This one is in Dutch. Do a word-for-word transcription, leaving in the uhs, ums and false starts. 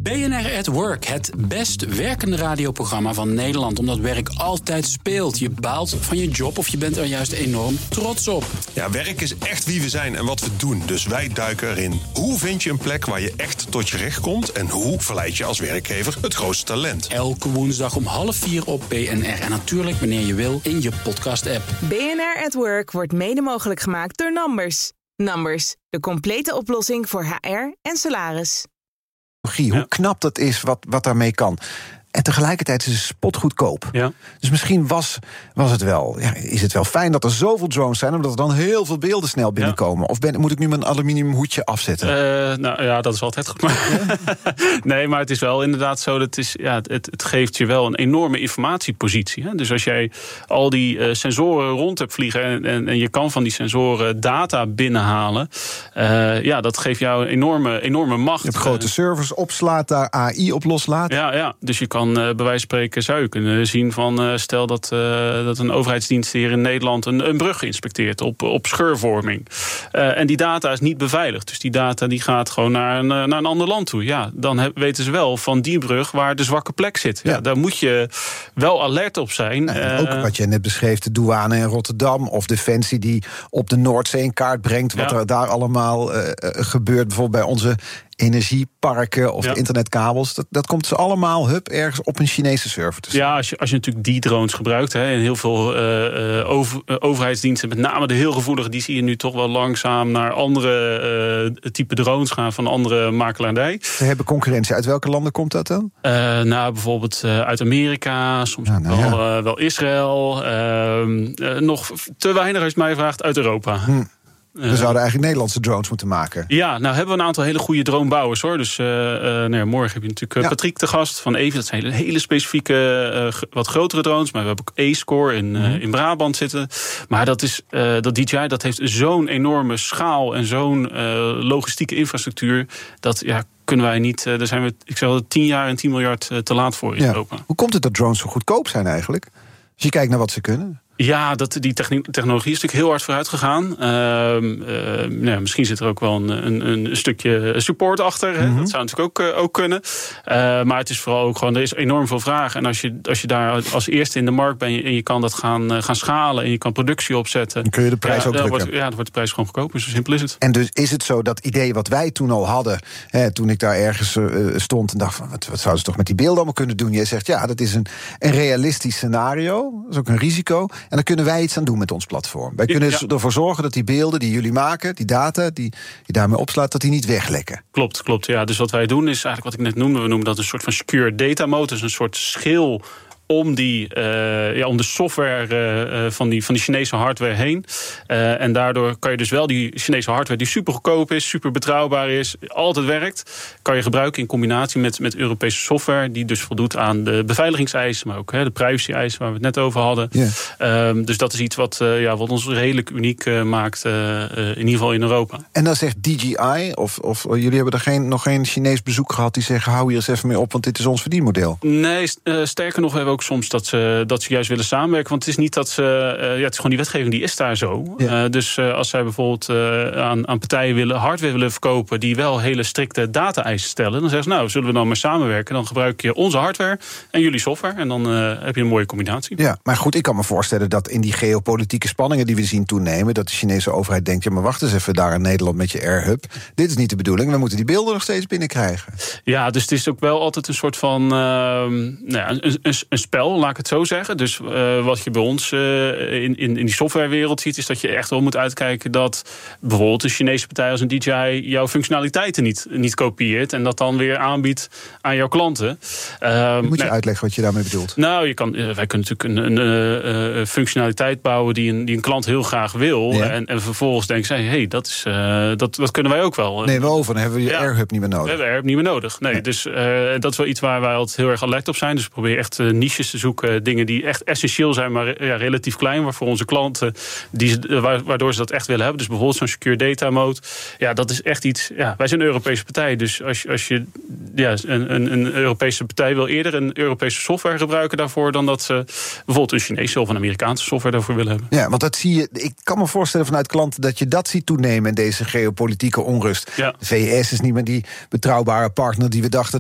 B N R at Work, het best werkende radioprogramma van Nederland. Omdat werk altijd speelt. Je baalt van je job of je bent er juist enorm trots op. Ja, werk is echt wie we zijn en wat we doen. Dus wij duiken erin. Hoe vind je een plek waar je echt tot je recht komt? En hoe verleid je als werkgever het grootste talent? Elke woensdag om half vier op B N R. En natuurlijk wanneer je wil in je podcast-app. B N R at Work wordt mede mogelijk gemaakt door Numbers. Numbers, de complete oplossing voor H R en salaris. Hoe Ja. knap dat is, wat, wat daarmee kan. En tegelijkertijd is het spotgoedkoop. Ja. Dus misschien was, was het wel, ja, is het wel fijn dat er zoveel drones zijn, omdat er dan heel veel beelden snel binnenkomen. Ja. Of ben, moet ik nu mijn aluminium hoedje afzetten? Uh, nou ja, dat is altijd goed. Maar ja. nee, maar het is wel inderdaad zo, dat het, is, ja, het, het geeft je wel een enorme informatiepositie. Hè? Dus als jij al die uh, sensoren rond hebt vliegen en, en, en je kan van die sensoren data binnenhalen, uh, ja, dat geeft jou een enorme, enorme macht. Je hebt grote servers, opslaat, daar A I op loslaat. Ja, ja, dus je kan uh, bij wijze van spreken zou je kunnen zien van uh, stel dat, uh, dat een overheidsdienst hier in Nederland een, een brug inspecteert op, op scheurvorming. Uh, en die data is niet beveiligd. Dus die data die gaat gewoon naar een, naar een ander land toe. Ja, dan heb, weten ze wel van die brug waar de zwakke plek zit. Ja, ja. Daar moet je wel alert op zijn. Nou, en ook wat je net beschreef, de douane in Rotterdam of Defensie die op de Noordzee in kaart brengt wat ja. er daar allemaal uh, gebeurt. Bijvoorbeeld bij onze energieparken of ja. de internetkabels. Dat, dat komt ze allemaal hup ergens op een Chinese server te staan. Ja, als je, als je natuurlijk die drones gebruikt, hè, en heel veel uh, over, uh, overheidsdiensten, met name de heel gevoelige, die zie je nu toch wel langzaam naar andere uh, type drones gaan van andere makelaardij. Ze hebben concurrentie. Uit welke landen komt dat dan? Uh, nou, bijvoorbeeld uh, uit Amerika, soms ja, nou, wel, ja. uh, wel Israël. Uh, uh, nog te weinig, als je mij vraagt, uit Europa. Hm. We zouden eigenlijk Nederlandse drones moeten maken. Ja, nou hebben we een aantal hele goede dronebouwers, hoor. Dus uh, uh, nou ja, morgen heb je natuurlijk uh, ja. Patrick te gast van Even. Dat zijn hele, hele specifieke, uh, g- wat grotere drones. Maar we hebben ook A-Score in, uh, mm-hmm. in Brabant zitten. Maar dat is uh, dat D J I, dat heeft zo'n enorme schaal en zo'n uh, logistieke infrastructuur. Dat ja, kunnen wij niet. Uh, daar zijn we, ik zeg wel, tien jaar en tien miljard uh, te laat voor in ja. Europa. Hoe komt het dat drones zo goedkoop zijn eigenlijk? Als je kijkt naar wat ze kunnen. Ja, dat, die techni- technologie is natuurlijk heel hard vooruit gegaan. Uh, uh, nou ja, misschien zit er ook wel een, een, een stukje support achter. Hè? Mm-hmm. Dat zou natuurlijk ook, uh, ook kunnen. Uh, maar het is vooral ook gewoon, er is enorm veel vraag. En als je, als je daar als eerste in de markt bent en je kan dat gaan, uh, gaan schalen en je kan productie opzetten, dan kun je de prijs ja, ook drukken. Wordt, ja, dan wordt de prijs gewoon goedkoper. Zo simpel is het. En dus is het zo dat idee wat wij toen al hadden, hè, toen ik daar ergens uh, stond en dacht van wat, wat zouden ze toch met die beelden allemaal kunnen doen? Jij zegt ja, dat is een, een realistisch scenario. Dat is ook een risico. En dan kunnen wij iets aan doen met ons platform. Wij kunnen ja. ervoor zorgen dat die beelden die jullie maken, die data die je daarmee opslaat, dat die niet weglekken. Klopt, klopt. Ja. Dus wat wij doen is eigenlijk wat ik net noemde. We noemen dat een soort van secure data mode. Dus een soort schil om, die, uh, ja, om de software uh, van, die, van die Chinese hardware heen. Uh, en daardoor kan je dus wel die Chinese hardware die super goedkoop is, super betrouwbaar is, altijd werkt, kan je gebruiken in combinatie met, met Europese software die dus voldoet aan de beveiligingseisen, maar ook hè, de privacy-eisen waar we het net over hadden. Yeah. Um, dus dat is iets wat, uh, ja, wat ons redelijk uniek uh, maakt, uh, uh, in ieder geval in Europa. En dan zegt D J I, of, of jullie hebben er geen, nog geen Chinees bezoek gehad die zeggen hou hier eens even mee op, want dit is ons verdienmodel. Nee, uh, sterker nog, we hebben ook soms dat ze, dat ze juist willen samenwerken. Want het is niet dat ze. Uh, ja, het is gewoon die wetgeving die is daar zo. Ja. Uh, dus uh, als zij bijvoorbeeld uh, aan, aan partijen willen hardware willen verkopen die wel hele strikte data-eisen stellen, dan zeggen ze nou, zullen we dan maar samenwerken? Dan gebruik je onze hardware en jullie software. En dan uh, heb je een mooie combinatie. Ja, maar goed, ik kan me voorstellen dat in die geopolitieke spanningen die we zien toenemen, dat de Chinese overheid denkt, ja, maar wacht eens even daar in Nederland met je AirHub. Dit is niet de bedoeling. We moeten die beelden nog steeds binnenkrijgen. Ja, dus het is ook wel altijd een soort van uh, nou ja, een, een, een spel. Laat ik het zo zeggen. Dus uh, wat je bij ons uh, in, in, in die softwarewereld ziet, is dat je echt wel moet uitkijken dat bijvoorbeeld een Chinese partij als een D J I jouw functionaliteiten niet, niet kopieert en dat dan weer aanbiedt aan jouw klanten. Uh, moet je nou, uitleggen wat je daarmee bedoelt? Nou, je kan, uh, wij kunnen natuurlijk een, een uh, functionaliteit bouwen die een, die een klant heel graag wil. Ja. En, en vervolgens denken zij, hé, hey, dat, is, uh, dat, dat kunnen wij ook wel. Nee, we over, dan hebben we je ja, AirHub niet meer nodig. We hebben AirHub niet meer nodig. Nee, nee. Dus uh, dat is wel iets waar wij altijd heel erg alert op zijn. Dus we proberen echt uh, niches te zoeken, dingen die echt essentieel zijn, maar ja, relatief klein, maar voor onze klanten, die, waardoor ze dat echt willen hebben. Dus bijvoorbeeld zo'n secure data mode. Ja, dat is echt iets. Ja, wij zijn een Europese partij, dus als je, als je ja, een, een, een Europese partij wil eerder een Europese software gebruiken daarvoor dan dat ze bijvoorbeeld een Chinese of een Amerikaanse software daarvoor willen hebben. Ja, want dat zie je. Ik kan me voorstellen vanuit klanten dat je dat ziet toenemen in deze geopolitieke onrust. Ja. De V S is niet meer die betrouwbare partner die we dachten